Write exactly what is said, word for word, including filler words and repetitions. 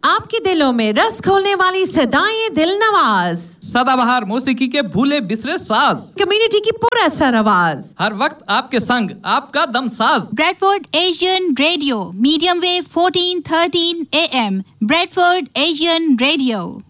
आपके दिलों में रस खोलने वाली सदाएं दिल नवाज, सदाबहार मौसीकी के भूले बिसरे साज, कम्युनिटी की पुरअसर आवाज, हर वक्त आपके संग आपका Damsaz. Bradford Asian radio, medium wave fourteen thirteen A M, Bradford Asian radio.